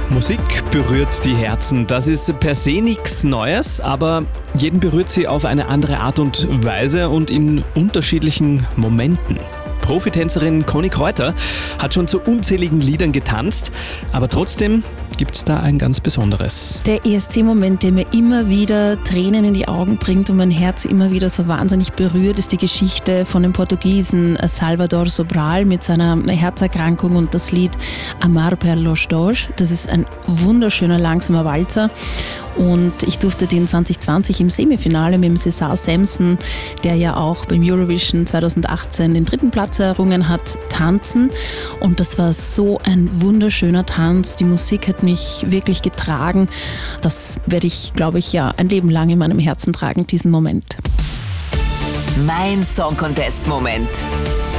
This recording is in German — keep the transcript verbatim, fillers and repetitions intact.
Musik berührt die Herzen. Das ist per se nichts Neues, aber jeden berührt sie auf eine andere Art und Weise und in unterschiedlichen Momenten. Profitänzerin Conny Kräuter hat schon zu unzähligen Liedern getanzt, aber trotzdem gibt es da ein ganz besonderes. Der E S C-Moment, der mir immer wieder Tränen in die Augen bringt und mein Herz immer wieder so wahnsinnig berührt, ist die Geschichte von dem Portugiesen Salvador Sobral mit seiner Herzerkrankung und das Lied Amar per los Dos. Das ist ein wunderschöner, langsamer Walzer. Und ich durfte den zwanzig zwanzig im Semifinale mit dem César Sampson, der ja auch beim Eurovision zwanzig achtzehn den dritten Platz errungen hat, tanzen. Und das war so ein wunderschöner Tanz. Die Musik hat mich wirklich getragen. Das werde ich, glaube ich, ja ein Leben lang in meinem Herzen tragen, diesen Moment. Mein Song Contest Moment.